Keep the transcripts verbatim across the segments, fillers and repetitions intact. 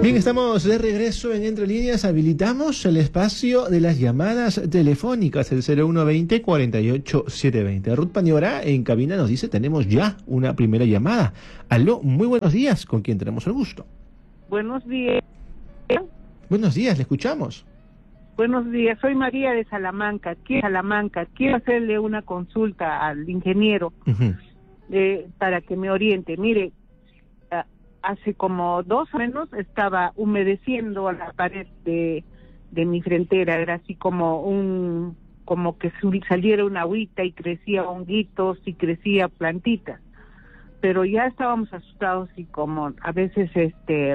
Bien, estamos de regreso en Entre Líneas. Habilitamos el espacio de las llamadas telefónicas, el cero uno veinte, cuarenta y ocho, setecientos veinte. Ruth Paniora en cabina nos dice, tenemos ya una primera llamada. Aló, muy buenos días, ¿con quién tenemos el gusto? Buenos días. Buenos días, le escuchamos. Buenos días, soy María de Salamanca. Quiero, Salamanca. Quiero hacerle una consulta al ingeniero Uh-huh. eh, para que me oriente. Mire, uh, hace como dos meses estaba humedeciendo la pared de, de mi frentera. Era así como un, como que saliera una agüita y crecía honguitos y crecía plantitas. Pero ya estábamos asustados y como a veces este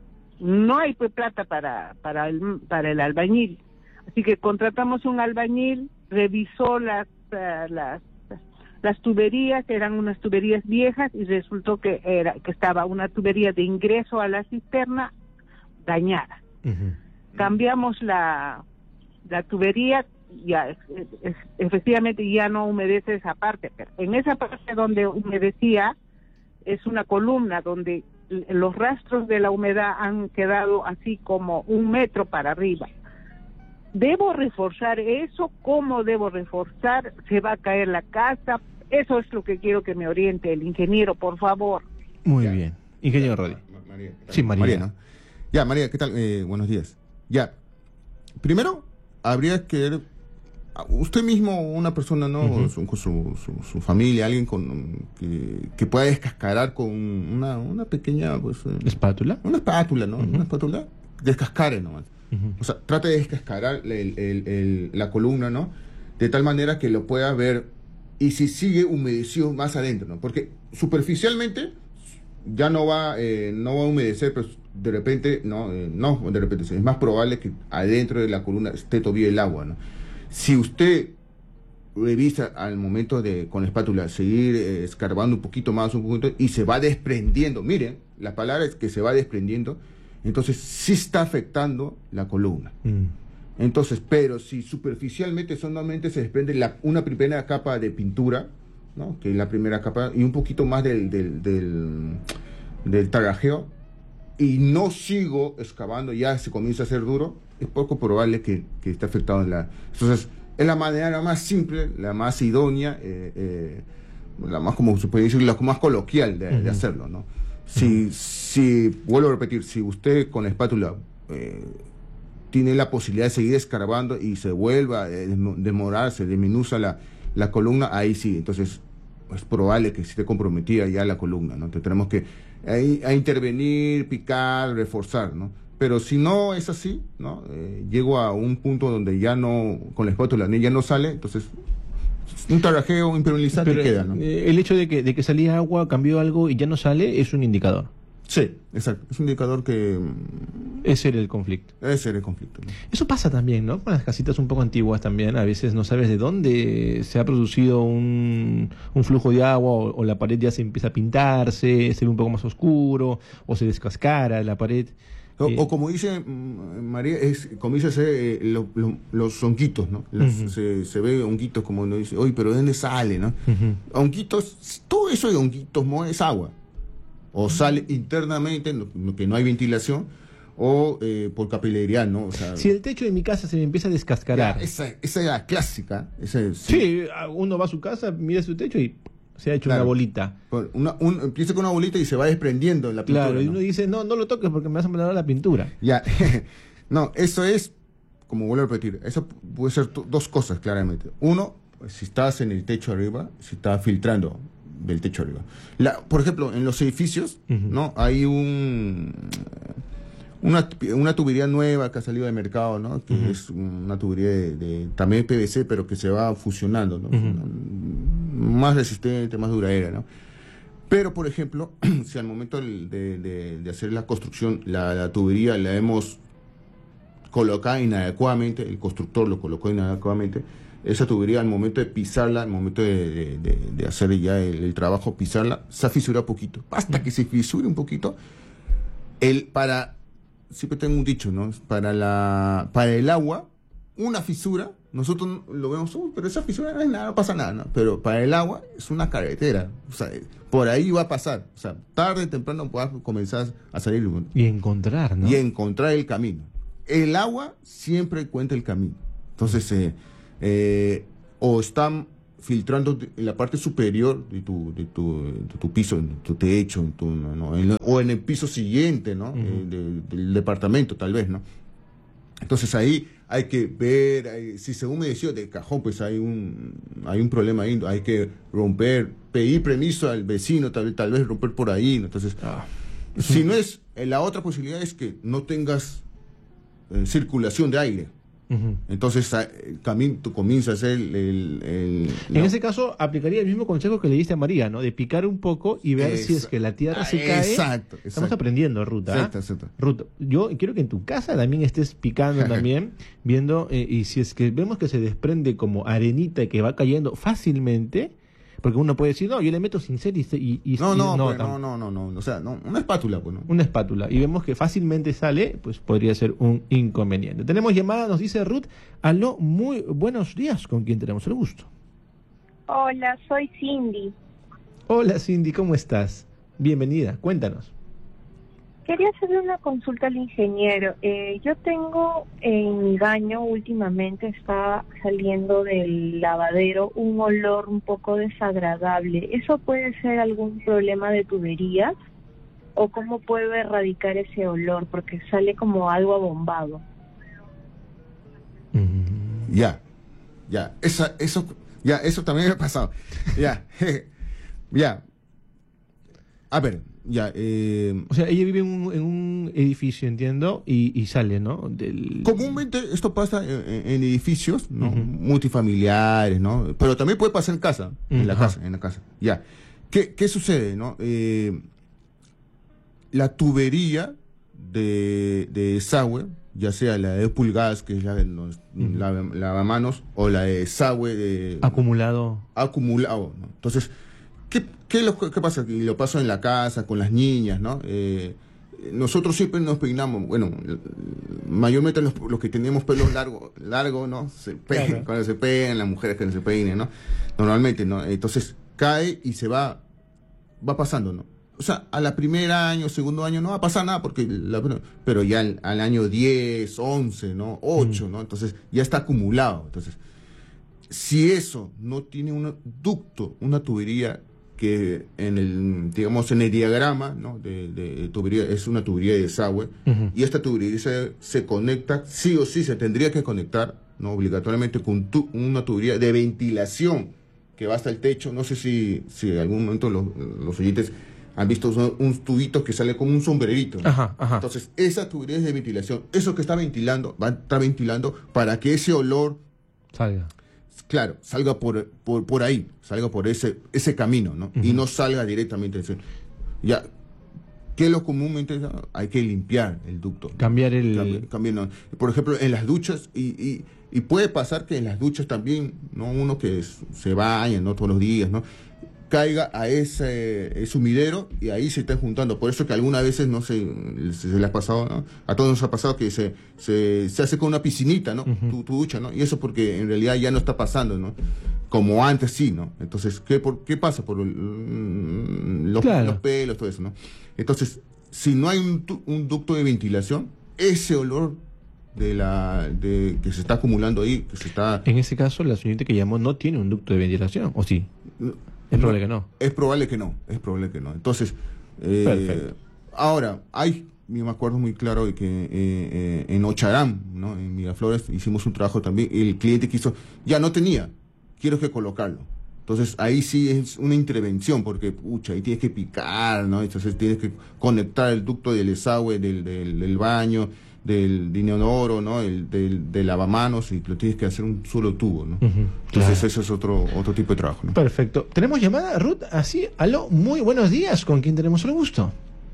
no hay pues plata para para el para el albañil, así que contratamos un albañil, revisó las uh, las las tuberías, eran unas tuberías viejas y resultó que era que estaba una tubería de ingreso a la cisterna dañada. Uh-huh. Cambiamos la la tubería, ya es, es, efectivamente ya no humedece esa parte, pero en esa parte donde humedecía es una columna donde los rastros de la humedad han quedado así como un metro para arriba. ¿Debo reforzar eso? ¿Cómo debo reforzar? ¿Se va a caer la casa? Eso es lo que quiero que me oriente el ingeniero, por favor. Muy Ya. bien. Ingeniero Rodi. Ma- María, ¿qué tal? Sí, María. María, ¿no? Ya, María, ¿qué tal? Eh, buenos días. Ya, primero habría que usted mismo, una persona, ¿no? Uh-huh. su, con su, su, su familia, alguien con que, que pueda descascarar con una, una pequeña, pues, eh, ¿Espátula? una espátula, ¿no? Uh-huh. Una espátula, descascare nomás. Uh-huh. O sea, trate de descascarar el, el, el, la columna, ¿no? De tal manera que lo pueda ver y si sigue humedecido más adentro, ¿no? Porque superficialmente ya no va, eh, no va a humedecer, pero de repente, no, eh, no, de repente, es más probable que adentro de la columna esté todavía el agua, ¿no? Si usted revisa al momento de, con la espátula, seguir eh, escarbando un poquito más, un poquito, y se va desprendiendo, miren, la palabra es que se va desprendiendo, entonces sí está afectando la columna. Mm. Entonces, pero si superficialmente solamente se desprende la, una primera capa de pintura, ¿no? Que es la primera capa, y un poquito más del, del, del, del tarajeo, y no sigo excavando, ya se comienza a hacer duro, es poco probable que, que esté afectado en la... Entonces, es la manera más simple, la más idónea, eh, eh, la más, como se puede decir, la más coloquial de, uh-huh. de hacerlo, ¿no? Si, uh-huh. si, vuelvo a repetir, si usted con la espátula eh, tiene la posibilidad de seguir escarbando y se vuelva a eh, demorar, se disminuya la, la columna, ahí sí, entonces es probable que esté comprometida ya la columna, ¿no? Entonces tenemos que ahí, a intervenir, picar, reforzar, ¿no? Pero si no es así, ¿no? Eh, llego a un punto donde ya no, con la espátula ya no sale, entonces un tarajeo impermeabilizante Pero, queda, ¿no? Eh, el hecho de que, de que salía agua, cambió algo y ya no sale, es un indicador. Sí, exacto. Es un indicador que... Ese era el conflicto. Ese era el conflicto, ¿no? Eso pasa también, ¿no? Con las casitas un poco antiguas también. A veces no sabes de dónde se ha producido un, un flujo de agua o, o la pared ya se empieza a pintarse, se ve un poco más oscuro o se descascara la pared. O, eh, o como dice mm, María, es comienza a ser eh, lo, lo, los honguitos, ¿no? Las, uh-huh. se, se ve honguitos como uno dice, oye, pero ¿de dónde sale, no? Uh-huh. Honguitos, todo eso de honguitos no es agua. O sale internamente, no, que no hay ventilación, o eh, por capilaridad, ¿no? O sea, si el techo de mi casa se me empieza a descascarar. ya, esa, esa es la clásica. Esa, sí. sí, uno va a su casa, mira su techo y se ha hecho claro. una bolita. Una, un, empieza con una bolita y se va desprendiendo la pintura. Claro, y ¿no? uno dice, no, no lo toques porque me vas a mandar la pintura. Ya, no, eso es, como vuelvo a repetir, eso puede ser t- dos cosas claramente. Uno, si estás en el techo arriba, si estás filtrando del techo arriba. La, por ejemplo, en los edificios, uh-huh. ¿no? Hay un... Una, una tubería nueva que ha salido de mercado, ¿no? Que uh-huh. es una tubería de, de también P V C, pero que se va fusionando, ¿no? Uh-huh. Más resistente, más duradera, ¿no? Pero, por ejemplo, si al momento de, de, de hacer la construcción, la, la tubería la hemos colocado inadecuadamente, el constructor lo colocó inadecuadamente, esa tubería al momento de pisarla, al momento de, de, de, de hacer ya el, el trabajo, pisarla, se ha fisurado un poquito. Hasta que se fisure un poquito, el, para... Siempre tengo un dicho, ¿no? Para la para el agua una fisura, nosotros lo vemos, "Uh, pero esa fisura no es nada, no pasa nada", ¿no? Pero para el agua es una carretera, o sea, por ahí va a pasar, o sea, tarde o temprano va a comenzar a salir. Y encontrar, ¿no? Y encontrar el camino. El agua siempre cuenta el camino. Entonces, eh, eh, o están filtrando en la parte superior de tu, de tu, de tu piso, en tu techo, en tu, no, no, en, o en el piso siguiente, ¿no? Uh-huh. eh, de, del departamento, tal vez, ¿no? Entonces ahí hay que ver, hay, si se humedeció de cajón, pues hay un hay un problema ahí, hay que romper, pedir permiso al vecino, tal, tal vez romper por ahí, ¿no? Entonces, ah, si no es, la otra posibilidad es que no tengas eh, circulación de aire. Uh-huh. Entonces el camino comienza a ser el, el, el en no. ese caso aplicaría el mismo consejo que le diste a María, ¿no? De picar un poco y ver Esa, si es que la tierra se cae. Exacto, exacto. Estamos aprendiendo, Ruth. ¿eh? Exacto, exacto. Ruth, yo quiero que en tu casa también estés picando también, viendo eh, y si es que vemos que se desprende como arenita y que va cayendo fácilmente. Porque uno puede decir, no, yo le meto cincel y... y, y no, no, y, no, pues, no, no, no, no, o sea, no, una espátula, pues, ¿no? Una espátula, y vemos que fácilmente sale, pues podría ser un inconveniente. Tenemos llamada, nos dice Ruth. Aló, muy buenos días, ¿con quién tenemos el gusto? Hola, soy Cindy. Hola, Cindy, ¿cómo estás? Bienvenida, cuéntanos. Quería hacerle una consulta al ingeniero. Eh, yo tengo en mi baño, últimamente está saliendo del lavadero un olor un poco desagradable. ¿Eso puede ser algún problema de tuberías? ¿O cómo puedo erradicar ese olor? Porque sale como algo abombado. Mm, ya, ya, esa, eso, ya, eso también me ha pasado. Ya, ya. A ver. Ya, eh, o sea, ella vive en un, en un edificio, entiendo, y, y sale, ¿no? Del... Comúnmente esto pasa en, en edificios, ¿no? Uh-huh. Multifamiliares, ¿no? Pero también puede pasar en casa, uh-huh. en la casa, en la casa. Ya. ¿Qué, qué sucede, no? Eh, la tubería de, de desagüe, ya sea la de dos pulgadas, que es la de los uh-huh. la, lavamanos, o la de desagüe de... Acumulado. Acumulado, ¿no? Entonces... ¿Qué, qué, lo, ¿Qué pasa? Y lo paso en la casa, con las niñas, ¿no? Eh, nosotros siempre nos peinamos, bueno, mayormente los, los que tenemos pelos largos, largo, ¿no? Se peinan, claro. Cuando se peinan, las mujeres que no se peinen, ¿no? Normalmente, ¿no? Entonces cae y se va, va pasando, ¿no? O sea, a la primer año, segundo año no va a pasar nada, porque la, pero ya al, al año diez, once, ¿no? ocho, mm. ¿no? Entonces ya está acumulado. Entonces, si eso no tiene un ducto, una tubería, que en el, digamos, en el diagrama, ¿no? de, de tubería, es una tubería de desagüe, uh-huh. y esta tubería se, se conecta, sí o sí se tendría que conectar, ¿no? Obligatoriamente con tu, una tubería de ventilación que va hasta el techo. No sé si, si en algún momento los, los oyentes han visto un, un tubito que sale como un sombrerito, ¿no? Ajá, ajá. Entonces, esa tubería es de ventilación. Eso que está ventilando, va a estar ventilando para que ese olor salga. Claro, salga por, por por ahí, salga por ese ese camino, ¿no? Uh-huh. Y no salga directamente. Ya, ¿qué es lo comúnmente? Hay que limpiar el ducto. Cambiar el... Cambiar, cambiar, ¿no? Por ejemplo, en las duchas, y, y, y puede pasar que en las duchas también, ¿no? Uno que es, se baña, ¿no? Todos los días, ¿no? Caiga a ese, ese sumidero y ahí se están juntando. Por eso que algunas veces, no sé, se, se les ha pasado, ¿no? A todos nos ha pasado que se, se, se hace con una piscinita, ¿no? Uh-huh. tu, tu ducha, ¿no? Y eso porque en realidad ya no está pasando, ¿no? Como antes sí, ¿no? Entonces, ¿qué, por, qué pasa? Por el, los, claro. los pelos, todo eso, ¿no? Entonces, si no hay un, un ducto de ventilación, ese olor de la de que se está acumulando ahí, que se está... En ese caso, la señorita que llamó no tiene un ducto de ventilación, ¿o sí? No, Es probable que no. Es probable que no, es probable que no. Entonces, eh, ahora, hay, me acuerdo muy claro de que eh, eh, en Ocharán, ¿no? En Miraflores, hicimos un trabajo también, el cliente quiso, ya no tenía, quiero que colocarlo. Entonces, ahí sí es una intervención, porque, pucha, ahí tienes que picar, ¿no? Entonces, tienes que conectar el ducto del desagüe, del, del, del baño, del inodoro, ¿no? El del, del lavamanos, y lo tienes que hacer un solo tubo, ¿no? Uh-huh, Entonces claro. Ese es otro otro tipo de trabajo, ¿no? Perfecto. Tenemos llamada, Ruth, así, aló, muy buenos días, ¿con quién tenemos el gusto?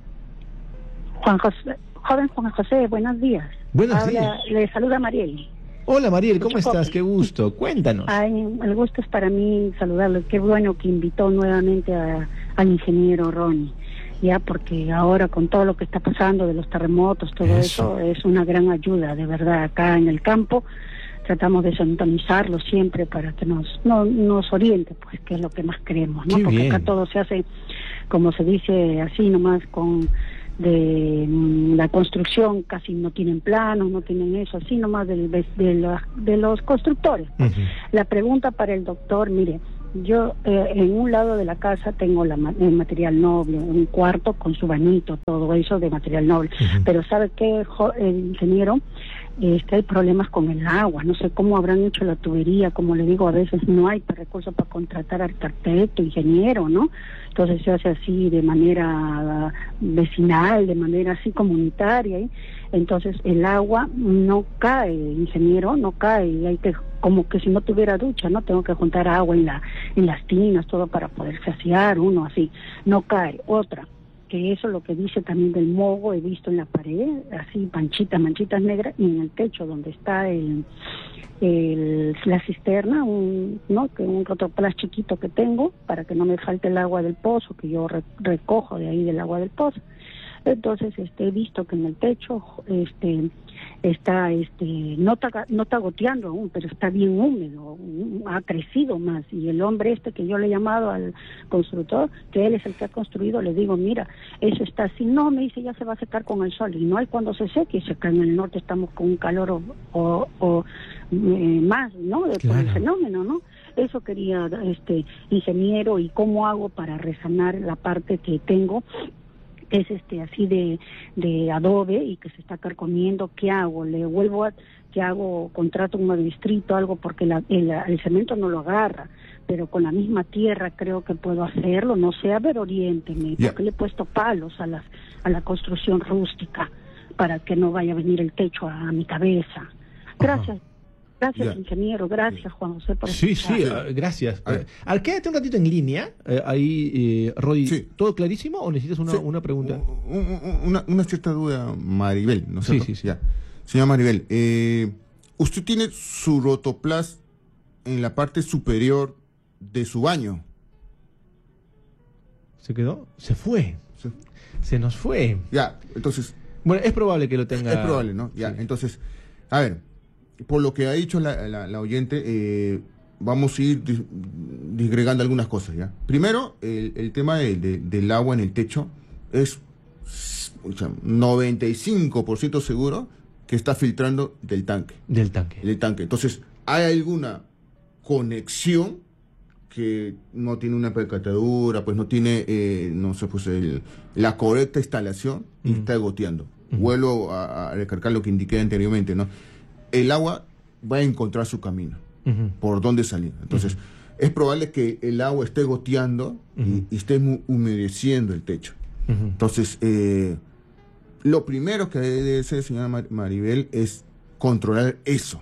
Juan José, joven Juan José, buenos días. Buenos Habla, días. Le saluda Mariel. Hola Mariel, ¿cómo Mucho estás? poco. Qué gusto, cuéntanos. Ay, el gusto es para mí saludarlo, qué bueno que invitó nuevamente a, al ingeniero Ronnie. Ya, porque ahora con todo lo que está pasando de los terremotos, todo eso, eso es una gran ayuda, de verdad, acá en el campo. tratamos de sintonizarlo siempre para que nos no, nos oriente, pues, que es lo que más queremos, ¿no? Qué Porque bien. acá todo se hace, como se dice, así nomás con de mm, la construcción, casi no tienen planos, no tienen eso, así nomás del, de, de, los, de los constructores. Ujú. La pregunta para el doctor, mire, yo eh, en un lado de la casa tengo la, ma- el material noble, un cuarto con su bañito, todo eso de material noble, Ujú. pero ¿sabe qué, jo- el ingeniero? Este, hay problemas con el agua, no sé cómo habrán hecho la tubería, como le digo, a veces no hay recursos para contratar arquitecto, ingeniero, ¿no? Entonces se hace así de manera vecinal, de manera así comunitaria, ¿eh? Entonces el agua no cae, ingeniero, no cae, y hay que, como que si no tuviera ducha, ¿no? Tengo que juntar agua en la en las tinas, todo para poder saciar, uno así, no cae. Otra, que eso es lo que dice también del moho, he visto en la pared, así manchitas, manchitas negras, y en el techo donde está el, el la cisterna, un, ¿no? Que un rotoplas chiquito que tengo, para que no me falte el agua del pozo, que yo re- recojo de ahí del agua del pozo. Entonces, este, he visto que en el techo, este, está, este, no está, no está goteando aún, pero está bien húmedo, mm, ha crecido más. Y el hombre este que yo le he llamado al constructor, que él es el que ha construido, le digo, mira, eso está así. No, me dice, ya se va a secar con el sol. Y no hay cuando se seque, y se cae en el norte, estamos con un calor o, o, o eh, más, ¿no? De, por el Claro. fenómeno, ¿no? Eso quería, este, ingeniero, y cómo hago para resanar la parte que tengo, es este así de, de adobe y que se está carcomiendo. ¿Qué hago? ¿Le vuelvo a, qué hago? ¿Contrato un maestrito, algo? Porque la, el, el cemento no lo agarra, pero con la misma tierra creo que puedo hacerlo. No sé, a ver, oriénteme, Ya. porque le he puesto palos a las a la construcción rústica para que no vaya a venir el techo a, a mi cabeza. Gracias. Gracias, Ya. ingeniero. Gracias, Juan José, por Sí, escuchar. sí, ah, gracias. A ver. Eh, al quédate un ratito en línea, eh, ahí, eh, Roy, Sí. ¿todo clarísimo o necesitas una, Sí, una pregunta? un- un- Una, una cierta duda, Maribel, ¿no es Sí, cierto? sí, sí. Ya. Señora Maribel, eh, usted tiene su rotoplas en la parte superior de su baño. ¿Se quedó? Se fue. Sí. Se nos fue. Ya, entonces, Bueno, es probable que lo tenga. es probable, ¿no? Ya, Sí. entonces, a ver, por lo que ha dicho la, la- la oyente, eh, vamos a ir dis- disgregando algunas cosas, ¿ya? Primero, el, el tema de- de- del agua en el techo es escucha, noventa y cinco por ciento seguro que está filtrando del tanque. Del tanque. del tanque. Entonces, ¿hay alguna conexión que no tiene una percatadura, pues no tiene, eh, no sé, pues el- la correcta instalación y Ujú. está goteando? Ujú. Vuelvo a, a recalcar lo que indiqué anteriormente, ¿no? El agua va a encontrar su camino, Ujú. por dónde salir. Entonces, es probable que el agua esté goteando y- Ujú. y, esté mu- humedeciendo el techo. Ujú. Entonces, eh, lo primero que debe hacer, señora Mar- Maribel, es controlar eso.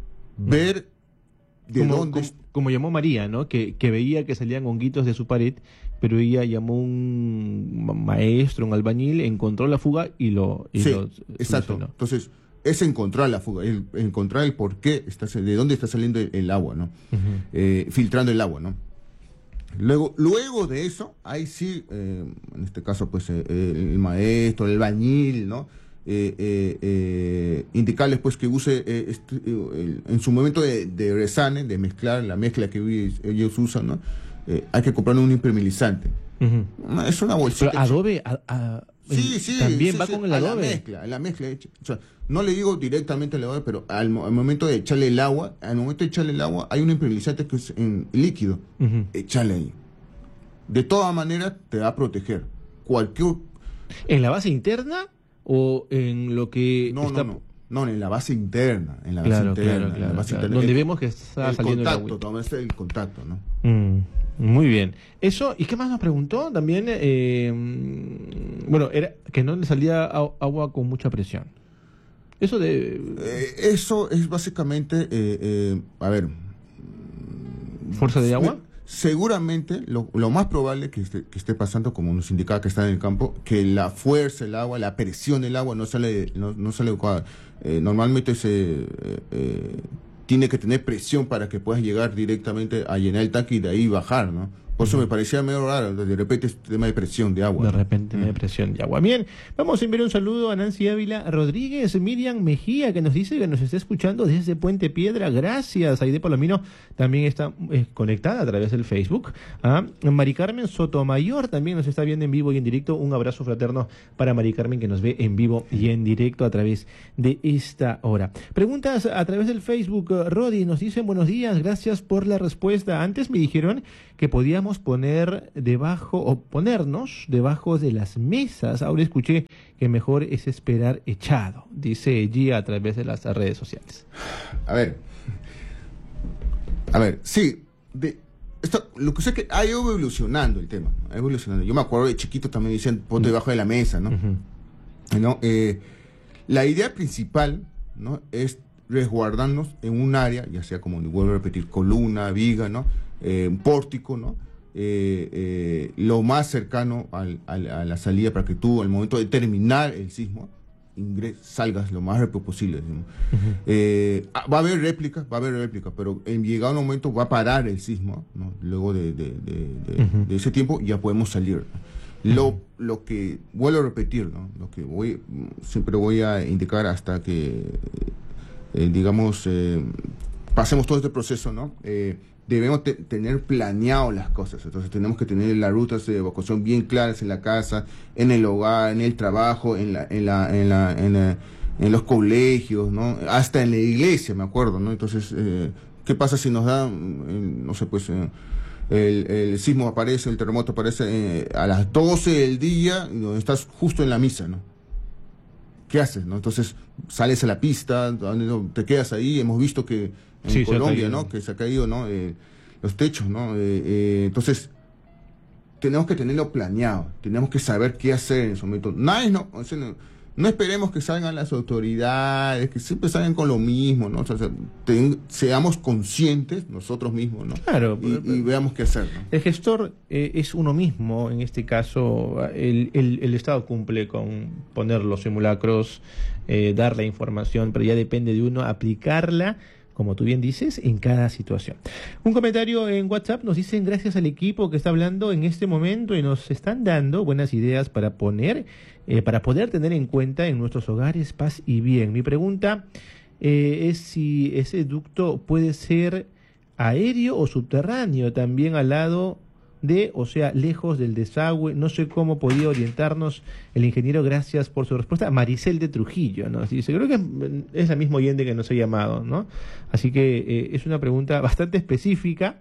Ver de como, dónde... como, como llamó María, ¿no? Que, que veía que salían honguitos de su pared, pero ella llamó a un ma- maestro, un albañil, encontró la fuga y lo, y Sí, lo exacto. solucionó. Entonces, es encontrar la fuga, el- encontrar el por qué, está, de dónde está saliendo el, el agua, ¿no? Ujú. Eh, filtrando el agua, ¿no? Luego, luego de eso, ahí sí, eh, en este caso, pues eh, el maestro, el albañil, ¿no? Eh, eh, eh, indicarles pues que use eh, este, eh, el- en su momento de, de resane, de mezclar la mezcla que ellos, ellos usan, ¿no? Eh, hay que comprar un impermeabilizante. Ujú. Es una bolsita. Pero adobe a- a- Sí, sí, también sí, va sí, con el a adobe. la mezcla, a la mezcla hecha. O sea, no le digo directamente al adobe, pero al, mo- al momento de echarle el agua, al momento de echarle el agua, hay un impermeabilizante que es en líquido. Ujú. Echale ahí. De todas maneras, te va a proteger. Cualquier. ¿En la base interna o en lo que No, está... no, no. No, en la base interna. En la Claro, base claro, interna. en la claro, base claro. interna. Donde El- vemos que está el saliendo el contacto, agüita. toma, ese es el contacto, ¿no? Mm, muy bien. Eso, ¿y qué más nos preguntó? También, eh, mm, bueno, era que no le salía a- agua con mucha presión. Eso de Eh, eso es básicamente, eh, eh, a ver. fuerza de agua. Seguramente lo, lo más probable que esté, que esté pasando, como nos indicaba que está en el campo, que la fuerza del agua, la presión del agua no sale, no, no sale adecuada. Eh, normalmente se eh, eh, tiene que tener presión para que puedas llegar directamente a llenar el tanque y de ahí bajar, ¿no? Por eso me parecía medio raro, de repente este tema de presión de agua. De repente, de presión de agua. Bien, vamos a enviar un saludo a Nancy Ávila Rodríguez, Miriam Mejía, que nos dice que nos está escuchando desde Puente Piedra. Gracias. Aide Palomino también está eh, conectada a través del Facebook. ¿Ah? Mari Carmen Sotomayor también nos está viendo en vivo y en directo. Un abrazo fraterno para Mari Carmen, que nos ve en vivo y en directo a través de esta hora. Preguntas a través del Facebook. Rodi nos dicen buenos días, gracias por la respuesta. Antes me dijeron que podíamos poner debajo o ponernos debajo de las mesas. Ahora escuché que mejor es esperar echado, dice Gia a través de las redes sociales. A ver, a ver, sí, de, esto, lo que sé que ha ido evolucionando el tema, ha evolucionando. Yo me acuerdo de chiquito también decían ponte debajo de la mesa, ¿no? Uh-huh. ¿No? Eh, la idea principal, ¿no?, es resguardarnos en un área, ya sea como vuelvo a repetir, columna, viga, ¿no?, eh, un pórtico, ¿no?, eh, eh, lo más cercano al, al, a la salida para que tú, al momento de terminar el sismo, ingres, salgas lo más rápido posible. ¿No? Uh-huh. eh, va a haber réplicas, va a haber réplicas, pero en llegado un momento va a parar el sismo, ¿no?, luego de, de, de, de, uh-huh. de ese tiempo ya podemos salir, ¿no? Lo, lo que vuelvo a repetir, ¿no?, lo que voy siempre voy a indicar hasta que eh, digamos eh, pasemos todo este proceso, ¿no? Eh, debemos te, tener planeado las cosas. Entonces tenemos que tener las rutas de evacuación bien claras en la casa, en el hogar, en el trabajo, en la, en la, en la, en, la, en los colegios, ¿no?, hasta en la iglesia, me acuerdo, ¿no? Entonces, eh, ¿qué pasa si nos da, eh, no sé, pues eh, el, el sismo aparece, el terremoto aparece eh, a las doce del día, donde estás justo en la misa, ¿no? ¿Qué haces, no? Entonces sales a la pista, te quedas ahí. Hemos visto que en sí, Colombia, ¿no?, que se ha caído, ¿no?, eh, los techos, ¿no? Eh, eh, entonces tenemos que tenerlo planeado, tenemos que saber qué hacer en ese momento. Nadie, no, o sea, no, no esperemos que salgan las autoridades, que siempre salgan con lo mismo, ¿no? O sea, ten, seamos conscientes nosotros mismos, ¿no? Claro, y, y veamos qué hacer, ¿no? El gestor eh, es uno mismo. En este caso, el, el, el Estado cumple con poner los simulacros, eh, dar la información, pero ya depende de uno aplicarla, como tú bien dices, en cada situación. Un comentario en WhatsApp nos dicen gracias al equipo que está hablando en este momento y nos están dando buenas ideas para poner, eh, para poder tener en cuenta en nuestros hogares paz y bien. Mi pregunta eh, es si ese ducto puede ser aéreo o subterráneo, también al lado de, o sea, lejos del desagüe. No sé cómo podía orientarnos el ingeniero. Gracias por su respuesta. Maricel de Trujillo nos dice, creo que es la misma oyente que nos ha llamado, ¿no? Así que eh, es una pregunta bastante específica.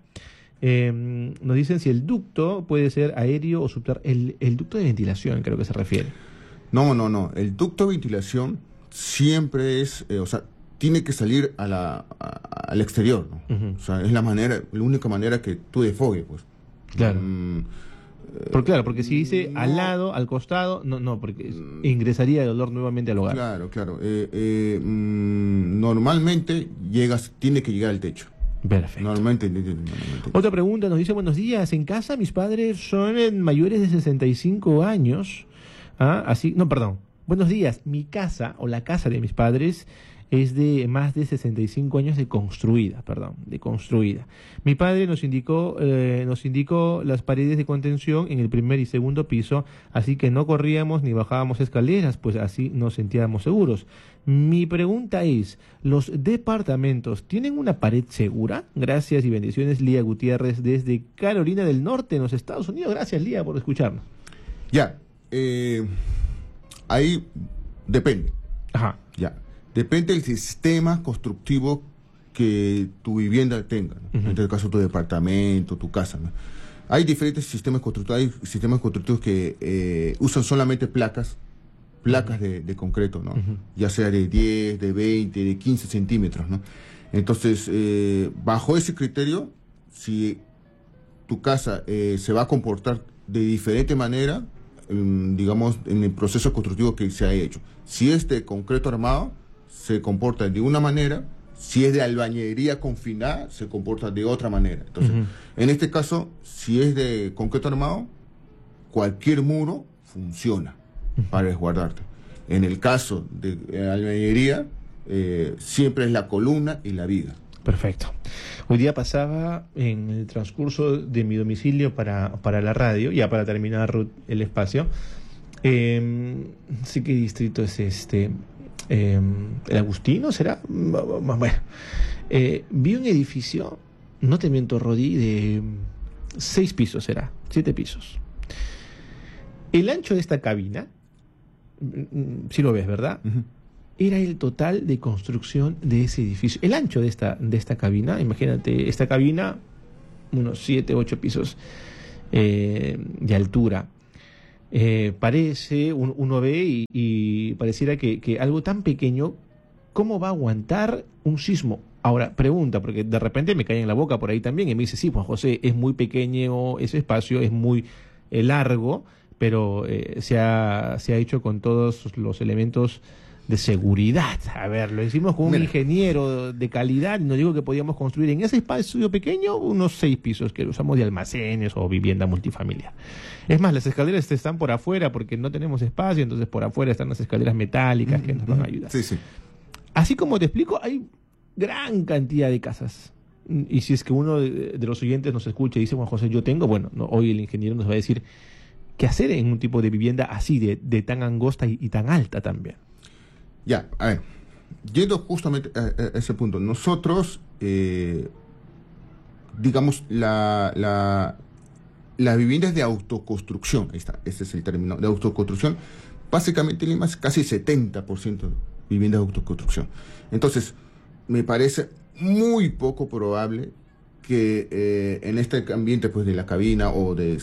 Eh, nos dicen si el ducto puede ser aéreo o subterráneo. El, el ducto de ventilación, creo que se refiere. No, no, no. El ducto de ventilación siempre es, eh, o sea, tiene que salir a la, a, al exterior, ¿no? Uh-huh. O sea, es la manera, la única manera que tú desfogues, pues. Claro. Mm, Por, claro, porque si dice no, al lado, al costado, no, no, porque ingresaría el olor nuevamente al hogar. Claro, claro. Eh, eh, mm, normalmente llegas, tiene que llegar al techo. Perfecto. Normalmente, normalmente. Otra pregunta nos dice, buenos días, en casa mis padres son mayores de sesenta y cinco años. ¿Ah? Así, no, perdón. Buenos días, mi casa o la casa de mis padres es de más de sesenta y cinco años de construida, perdón, de construida. Mi padre nos indicó, eh, nos indicó las paredes de contención en el primer y segundo piso, así que no corríamos ni bajábamos escaleras, pues así nos sentíamos seguros. Mi pregunta es, ¿los departamentos tienen una pared segura? Gracias y bendiciones, Lía Gutiérrez desde Carolina del Norte, en los Estados Unidos. Gracias, Lía, por escucharnos. Ya, eh, ahí depende. Ajá. Ya. Depende del sistema constructivo que tu vivienda tenga, ¿no? Uh-huh. En este caso tu departamento, tu casa, ¿no? Hay diferentes sistemas constructivos, hay sistemas constructivos que eh, usan solamente placas, placas uh-huh. de, de concreto, ¿no? Uh-huh. Ya sea de diez, de veinte, de quince centímetros, ¿no? Entonces, eh, bajo ese criterio, si tu casa eh, se va a comportar de diferente manera, eh, digamos, en el proceso constructivo que se ha hecho. Si es de concreto armado, se comporta de una manera. Si es de albañilería confinada, se comporta de otra manera. Entonces, uh-huh. en este caso, si es de concreto armado, cualquier muro funciona uh-huh. para resguardarte. En el caso de albañilería, eh, siempre es la columna y la viga. Perfecto. Hoy día pasaba en el transcurso de mi domicilio para, para la radio, ya para terminar, Ruth, el espacio. Eh, no sé qué distrito es este. Eh, ¿El Agustino será? Bueno, eh, vi un edificio, no te miento, Rodi, de seis pisos será, siete pisos. El ancho de esta cabina, si lo ves, ¿verdad? Uh-huh. Era el total de construcción de ese edificio. El ancho de esta, de esta cabina, imagínate, esta cabina, unos siete, ocho pisos eh, de altura. Eh, parece, un, uno ve y, y pareciera que, que algo tan pequeño, ¿cómo va a aguantar un sismo? Ahora, pregunta, porque de repente me cae en la boca por ahí también y me dice, sí, Juan José, es muy pequeño ese espacio, es muy eh, largo, pero eh, se, ha, se ha hecho con todos los elementos de seguridad. A ver, lo hicimos con un Mira. ingeniero de calidad, y nos dijo que podíamos construir en ese espacio pequeño unos seis pisos que usamos de almacenes o vivienda multifamiliar. Es más, las escaleras están por afuera porque no tenemos espacio, entonces por afuera están las escaleras metálicas que nos van a ayudar. Sí, sí. Así como te explico, hay gran cantidad de casas. Y si es que uno de, de los oyentes nos escucha y dice, Juan José, yo tengo, bueno, no, hoy el ingeniero nos va a decir qué hacer en un tipo de vivienda así, de, de tan angosta y, y tan alta también. Ya, a ver, yendo justamente a, a ese punto, nosotros, eh, digamos, la, la, las viviendas de autoconstrucción, ahí está, ese es el término, de autoconstrucción, básicamente Lima es casi setenta por ciento viviendas de autoconstrucción. Entonces, me parece muy poco probable que eh, en este ambiente pues de la cabina o de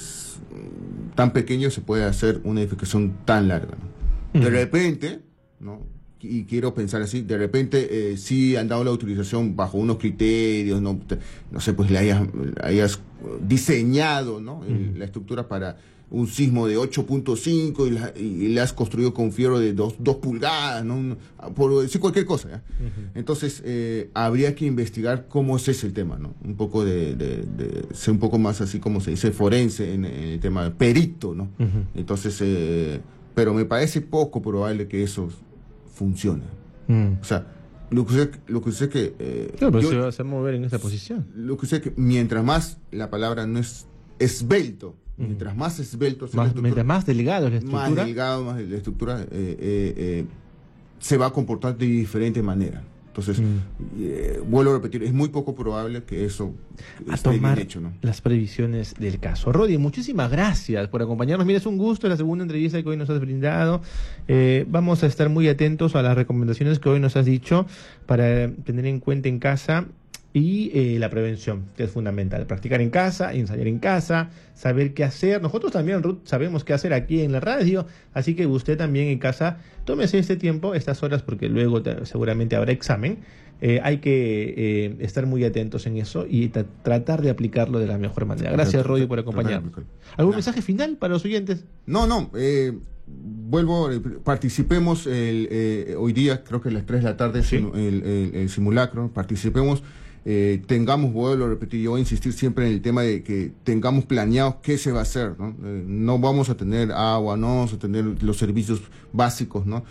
tan pequeño se pueda hacer una edificación tan larga, ¿no? De uh-huh. repente, ¿no? Y quiero pensar así, de repente eh, sí han dado la autorización bajo unos criterios, no, no sé, pues le hayas, hayas diseñado, ¿no? El, uh-huh. la estructura para un sismo de ocho punto cinco y, y le has construido con fierro de dos pulgadas, ¿no? Por decir cualquier cosa, ¿ya? Uh-huh. Entonces eh, habría que investigar cómo es ese el tema, ¿no? Un poco de, de, de ser un poco más así como se dice forense en, en el tema perito, ¿no? Uh-huh. Entonces, eh, pero me parece poco probable que eso funciona. Mm. O sea, lo que sé, lo que sé que... Eh, claro, pero yo, se va a hacer mover en esa posición. Lo que sé que mientras más la palabra no es esbelto, mm. mientras más esbelto... Más, mientras más delgado es la estructura... Más delgado, más la estructura, eh, eh, eh, se va a comportar de diferente manera. Entonces, mm. eh, vuelvo a repetir, es muy poco probable que eso a esté tomar bien hecho, ¿no? Las previsiones del caso. Rodi, muchísimas gracias por acompañarnos. Mira, es un gusto la segunda entrevista que hoy nos has brindado. Eh, vamos a estar muy atentos a las recomendaciones que hoy nos has dicho para tener en cuenta en casa y eh, la prevención, que es fundamental. Practicar en casa, ensayar en casa, saber qué hacer. Nosotros también, Ruth, sabemos qué hacer aquí en la radio, así que usted también en casa, tómese este tiempo, estas horas, porque luego te, seguramente habrá examen. Eh, hay que eh, estar muy atentos en eso y tra- tratar de aplicarlo de la mejor manera. Gracias, Rodi, por acompañarnos. ¿Algún no. mensaje final para los oyentes? No, no, eh, vuelvo, eh, participemos el, eh, hoy día, creo que a las tres de la tarde, ¿sí? el, el, el simulacro, participemos. Eh, tengamos, vuelvo a repetir, yo voy a insistir siempre en el tema de que tengamos planeados qué se va a hacer, ¿no? Eh, no vamos a tener agua, no vamos a tener los servicios básicos, ¿no?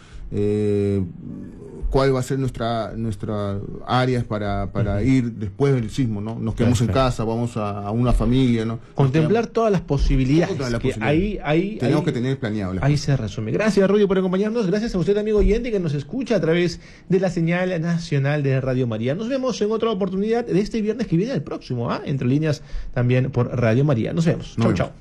Eh, cuál va a ser nuestra nuestra áreas para, para uh-huh. ir después del sismo, ¿no? Nos quedamos Perfecto. en casa, vamos a, a una familia, ¿no? Contemplar todas las posibilidades. Todas las que posibilidades. Ahí, ahí, Tenemos ahí, que tener planeado. Ahí cosas. Se resume. Gracias, Rodi, por acompañarnos. Gracias a usted, amigo oyente, que nos escucha a través de la señal nacional de Radio María. Nos vemos en otra oportunidad de este viernes que viene, el próximo, ¿ah? Entre líneas también por Radio María. Nos vemos. Chau, chau.